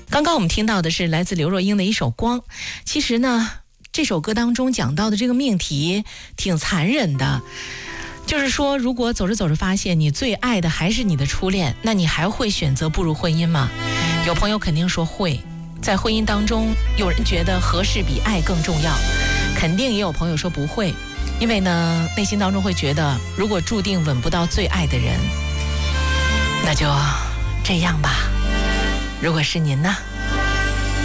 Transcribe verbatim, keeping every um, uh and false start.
刚刚我们听到的是来自刘若英的一首《光》。其实呢，这首歌当中讲到的这个命题挺残忍的，就是说如果走着走着发现你最爱的还是你的初恋，那你还会选择步入婚姻吗？有朋友肯定说会。在婚姻当中，有人觉得合适比爱更重要，肯定也有朋友说不会，因为呢内心当中会觉得，如果注定吻不到最爱的人，那就这样吧。如果是您呢？